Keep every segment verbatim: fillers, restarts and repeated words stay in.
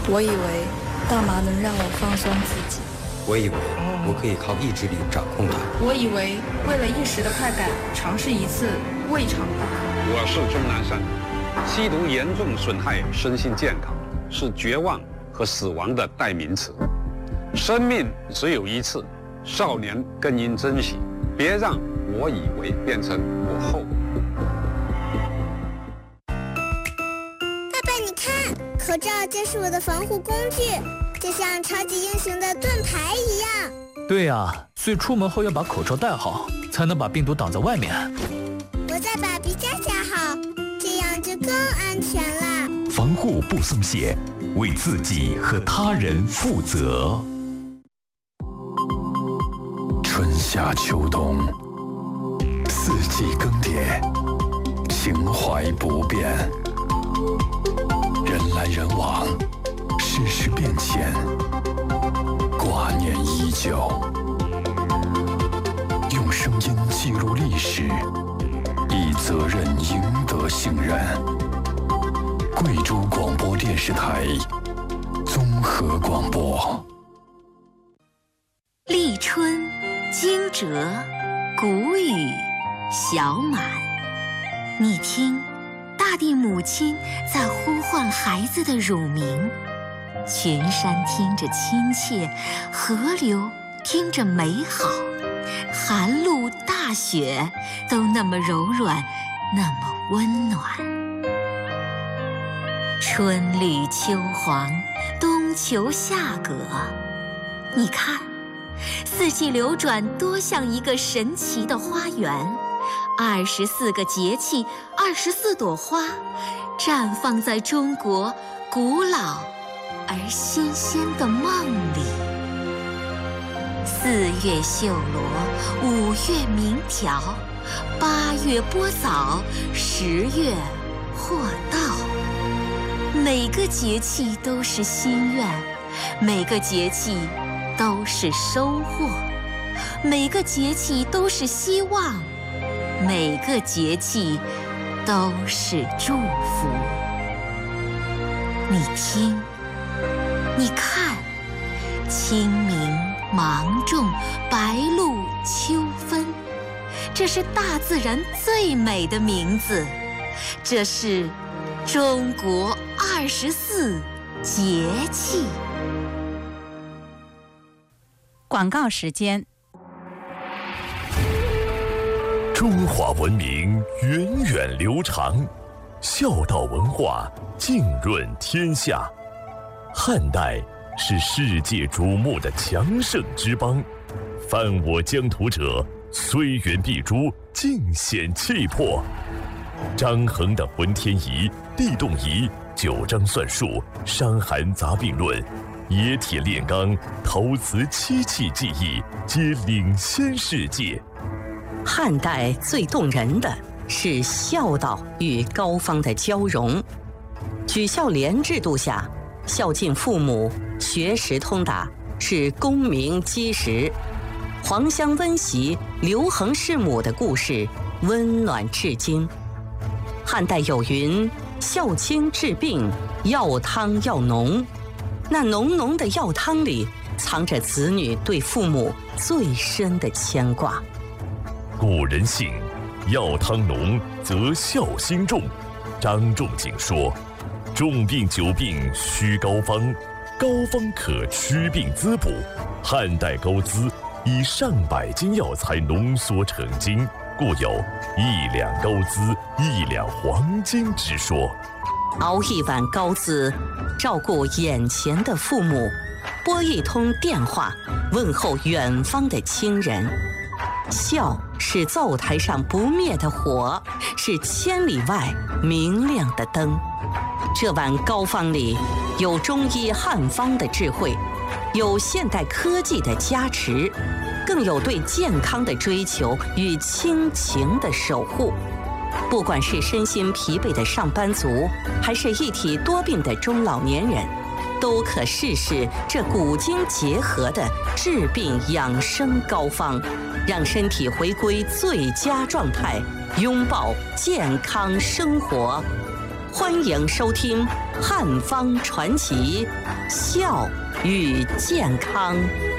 我以为大麻能让我放松自己， 我以为我可以靠意志力掌控它， 我以为为了一时的快感，尝试一次未尝不可。 我是钟南山，吸毒严重损害身心健康，是绝望和死亡的代名词。生命只有一次，少年更应珍惜，别让我以为变成我后悔。 爸爸，你看，口罩就是我的防护工具，就像超级英雄的盾牌一样。 对啊，所以出门后要把口罩戴好，才能把病毒挡在外面。 我再把鼻夹夹好，这样就更安全了。 防护不松懈，为自己和他人负责。春夏秋冬，四季更迭，情怀不变。人来人往，世事变迁，挂念依旧。用声音记录历史，以责任赢得信任。贵州广播电视台综合广播。 立春，惊蛰，谷雨，小满。你听，大地母亲在呼唤孩子的乳名，群山听着亲切，河流听着美好，寒露大雪都那么柔软，那么温暖。春绿秋黄，冬秋夏葛。你看，四季流转多像一个神奇的花园，二十四个节气，二十四朵花，绽放在中国古老而新鲜的梦里。四月绣罗，五月鸣条，八月播枣，十月获稻。每个节气都是心愿，每个节气都是收获，每个节气都是希望，每个节气都是祝福。你听，你看，清明、芒种、白露、秋分，这是大自然最美的名字，这是中国二十四节气。 广告时间。 中华文明源远流长，孝道文化浸润天下。汉代是世界瞩目的强盛之邦，犯我疆土者，虽远必诛，尽显气魄。张衡的浑天仪、地动仪、九章算术、伤寒杂病论、冶铁炼钢、陶瓷漆器技艺皆领先世界。 汉代最动人的是孝道与高方的交融。举孝廉制度下，孝敬父母、学识通达是功名基石。黄香温席、刘恒弑母的故事温暖至今。汉代有云：孝亲治病，药汤要浓。那浓浓的药汤里，藏着子女对父母最深的牵挂。 古人信，药汤浓则孝心重。张仲景说：重病久病需膏方，膏方可驱病滋补。汉代膏胜以上百斤药材浓缩成精，故有一两膏胜，一两黄金之说。 熬一碗膏胜，照顾眼前的父母，拨一通电话，问候远方的亲人。孝是灶台上不灭的火，是千里外明亮的灯。这碗膏方里有中医汉方的智慧，有现代科技的加持，更有对健康的追求与亲情的守护。不管是身心疲惫的上班族，还是一体多病的中老年人，都可试试这古今结合的治病养生膏方，让身体回归最佳状态，拥抱健康生活。欢迎收听汉方传奇，孝与健康。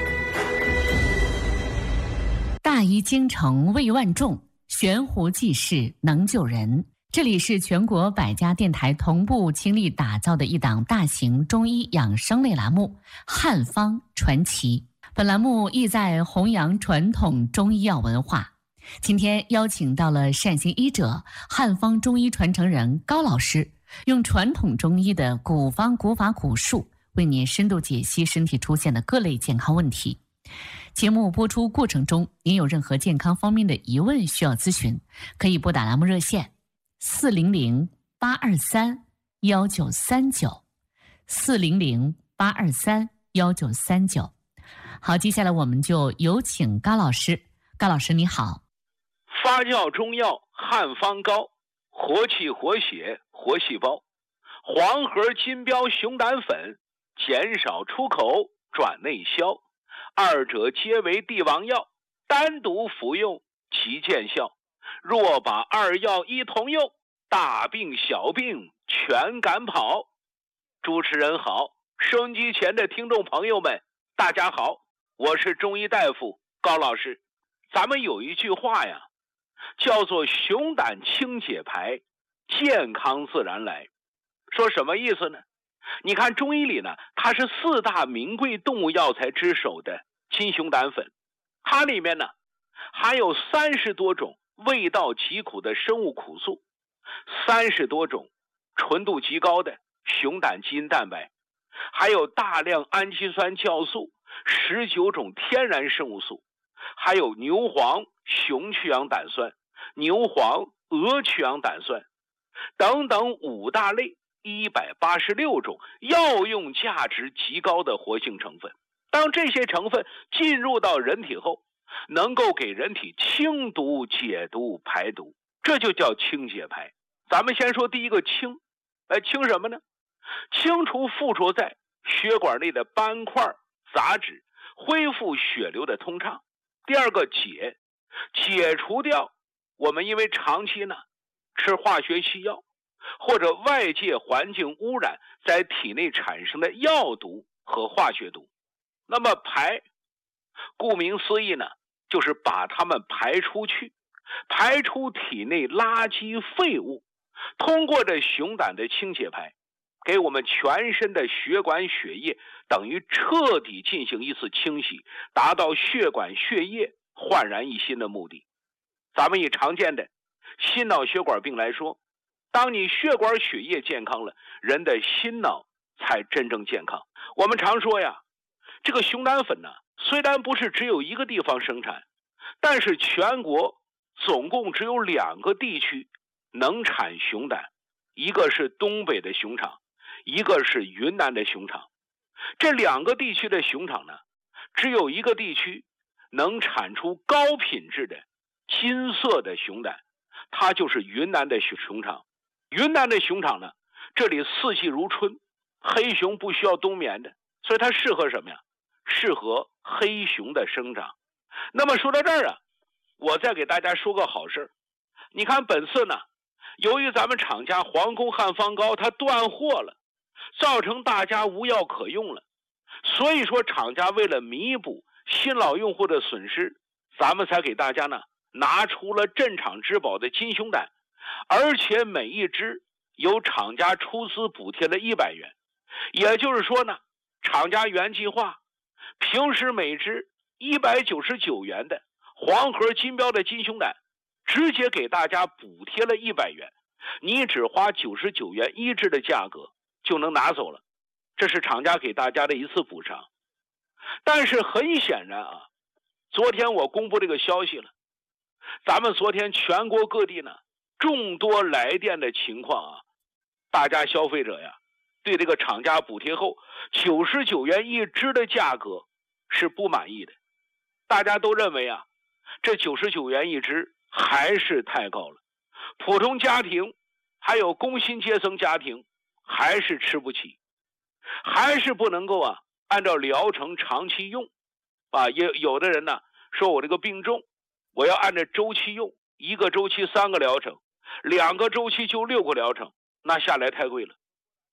大医精诚为万众，悬壶济世能救人。这里是全国百家电台同步倾力打造的一档大型中医养生类栏目《汉方传奇》。本栏目意在弘扬传统中医药文化。今天邀请到了善心医者、汉方中医传承人高老师，用传统中医的古方古法古术，为您深度解析身体出现的各类健康问题。节目播出过程中，您有任何健康方面的疑问需要咨询，可以拨打栏目热线四零零八二三幺九三九，四零零八二三幺九三九。好，接下来我们就有请高老师。高老师你好。 发酵中药汉方膏，活气活血活细胞，黄河金标熊胆粉，减少出口转内消，二者皆为帝王药，单独服用其见效。若把二药一同用，大病小病全赶跑。主持人好，收音机前的听众朋友们大家好，我是中医大夫高老师。咱们有一句话呀，叫做熊胆清解牌，健康自然来。说什么意思呢？你看中医里呢，它是四大名贵动物药材之首的金熊胆粉，它里面呢含有三十多种味道极苦的生物苦素，三十多种纯度极高的熊胆基因蛋白，还有大量氨基酸酵素，十九种天然生物素，还有牛黄、熊去氧胆酸、牛黄、鹅去氧胆酸等等五大类一百八十六种药用价值极高的活性成分。当这些成分进入到人体后，能够给人体清毒、解毒、排毒，这就叫清解牌。咱们先说第一个清，来清什么呢？清除附着在血管内的斑块、杂质，恢复血流的通畅。第二个解，解除掉我们因为长期呢吃化学西药或者外界环境污染在体内产生的药毒和化学毒。那么排，顾名思义呢，就是把它们排出去，排出体内垃圾废物。通过这熊胆的清解牌，给我们全身的血管血液等于彻底进行一次清洗，达到血管血液焕然一新的目的。咱们以常见的心脑血管病来说，当你血管血液健康了，人的心脑才真正健康。我们常说呀，这个熊胆粉呢，虽然不是只有一个地方生产，但是全国总共只有两个地区能产熊胆，一个是东北的熊场，一个是云南的熊场。这两个地区的熊场呢，只有一个地区能产出高品质的金色的熊胆，它就是云南的熊场。云南的熊场呢，这里四季如春，黑熊不需要冬眠的，所以它适合什么呀？适合黑熊的生长。那么说到这儿啊，我再给大家说个好事。你看本次呢，由于咱们厂家皇宫汉方膏它断货了，造成大家无药可用了，所以说厂家为了弥补新老用户的损失，咱们才给大家呢拿出了镇厂之宝的金熊胆，而且每一只由厂家出资补贴了一百元。也就是说呢，厂家原计划平时每只一百九十九元的黄河金标的金熊胆，直接给大家补贴了一百元，你只花九十九元一只的价格就能拿走了，这是厂家给大家的一次补偿。但是很显然啊，昨天我公布这个消息了，咱们昨天全国各地呢众多来电的情况啊，大家消费者呀对这个厂家补贴后九十九元一只的价格是不满意的。大家都认为啊，这九十九元一只还是太高了，普通家庭还有工薪阶层家庭还是吃不起，还是不能够啊按照疗程长期用啊。也有的人呢说，我这个病重，我要按照周期用，一个周期三个疗程，两个周期就六个疗程，那下来太贵了。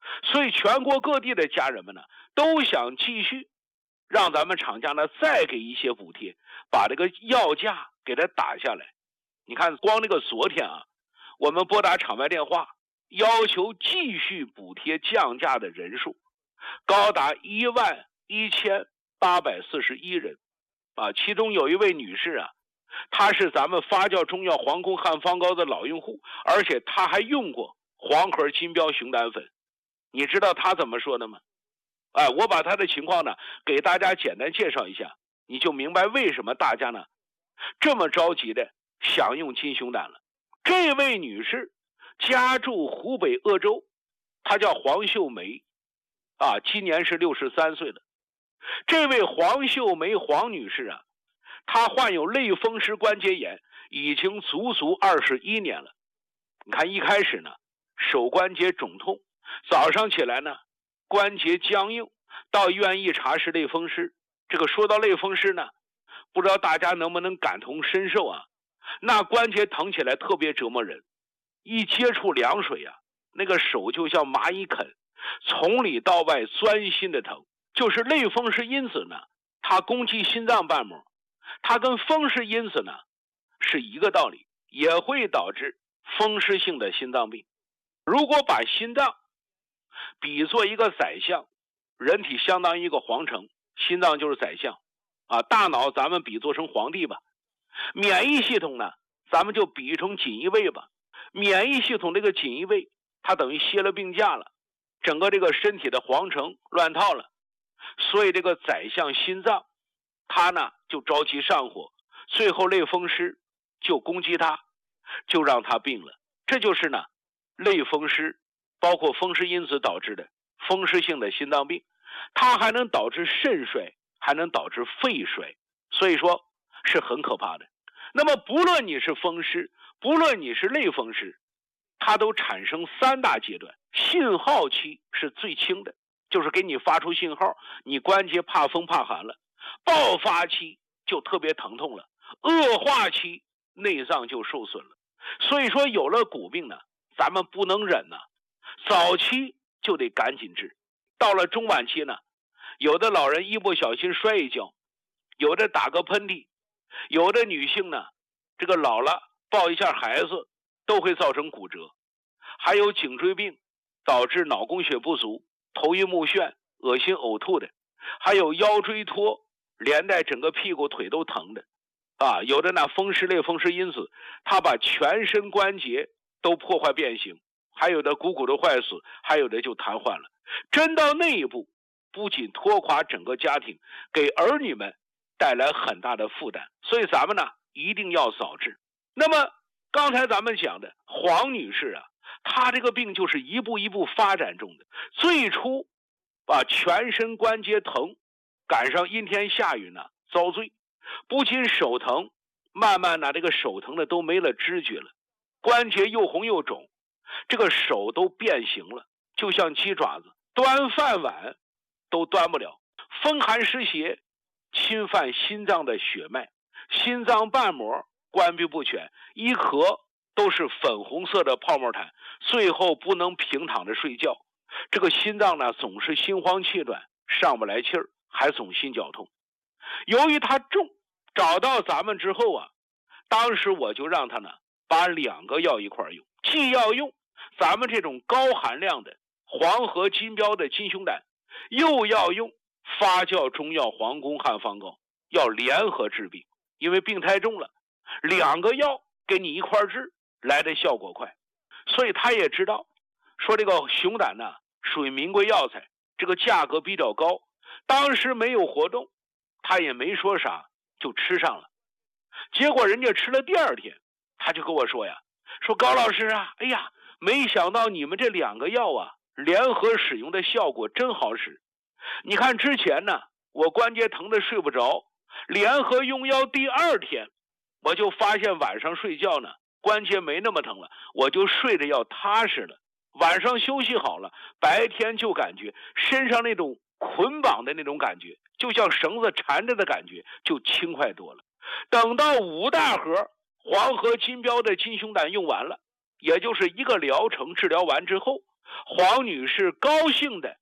所以全国各地的家人们呢，都想继续让咱们厂家呢再给一些补贴，把这个药价给它打下来。你看，光那个昨天啊，我们拨打场外电话要求继续补贴降价的人数高达一万一千八百四十一人啊，其中有一位女士啊，她是咱们发酵中药皇宫汉方膏的老用户，而且她还用过黄河金标熊胆粉。你知道她怎么说的吗？哎，我把她的情况呢给大家简单介绍一下，你就明白为什么大家呢这么着急的想用金熊胆了。这位女士家住湖北鄂州，她叫黄秀梅啊，今年是六十三岁了。这位黄秀梅黄女士啊，她患有类风湿关节炎已经足足二十一年了。你看，一开始呢手关节肿痛，早上起来呢关节僵硬，到医院一查是类风湿。这个说到类风湿呢，不知道大家能不能感同身受啊？那关节疼起来特别折磨人，一接触凉水啊，那个手就像蚂蚁啃，从里到外钻心的疼。就是类风湿因子呢，它攻击心脏瓣膜，它跟风湿因子呢是一个道理，也会导致风湿性的心脏病。如果把心脏比作一个宰相，人体相当于一个皇城，心脏就是宰相啊，大脑咱们比作成皇帝吧，免疫系统呢咱们就比喻成锦衣卫吧。免疫系统这个锦衣卫，它等于歇了病假了，整个这个身体的皇城乱套了，所以这个宰相心脏它呢就着急上火，最后类风湿就攻击它，就让它病了。这就是呢类风湿包括风湿因子导致的风湿性的心脏病，它还能导致肾衰，还能导致肺衰，所以说是很可怕的。那么不论你是风湿，不论你是类风湿，它都产生三大阶段。信号期是最轻的，就是给你发出信号，你关节怕风怕寒了。爆发期就特别疼痛了，恶化期内脏就受损了。所以说有了骨病呢，咱们不能忍呢，早期就得赶紧治。到了中晚期呢，有的老人一不小心摔一跤，有的打个喷嚏，有的女性呢这个老了抱一下孩子都会造成骨折，还有颈椎病导致脑供血不足，头晕目眩，恶心呕吐的，还有腰椎脱，连带整个屁股腿都疼的啊。有的呢风湿类风湿因子，它把全身关节都破坏变形，还有的股骨头坏死，还有的就瘫痪了。真到那一步，不仅拖垮整个家庭，给儿女们带来很大的负担，所以咱们呢一定要早治。那么刚才咱们讲的黄女士啊，她这个病就是一步一步发展中的。最初啊全身关节疼，赶上阴天下雨呢遭罪，不仅手疼，慢慢呢这个手疼的都没了知觉了，关节又红又肿，这个手都变形了，就像鸡爪子，端饭碗都端不了。风寒湿邪侵犯心脏的血脉，心脏瓣膜关闭不全，一咳都是粉红色的泡沫痰，最后不能平躺着睡觉。这个心脏呢总是心慌气短，上不来气儿，还总心绞痛。由于它重，找到咱们之后啊，当时我就让他呢把两个药一块用，既要用咱们这种高含量的黄河金标的金熊胆，又要用发酵中药皇宫汉方膏，要联合治病。因为病太重了，两个药给你一块治来的效果快。所以他也知道说这个熊胆呢属于名贵药材，这个价格比较高，当时没有活动，他也没说啥就吃上了。结果人家吃了第二天，他就跟我说呀，说高老师啊，哎呀，没想到你们这两个药啊联合使用的效果真好使。你看之前呢我关节疼的睡不着，联合用药第二天我就发现晚上睡觉呢关节没那么疼了，我就睡着要踏实了，晚上休息好了，白天就感觉身上那种捆绑的那种感觉，就像绳子缠着的感觉就轻快多了。等到五大盒黄河金标的金熊胆用完了，也就是一个疗程治疗完之后， 黄女士高兴地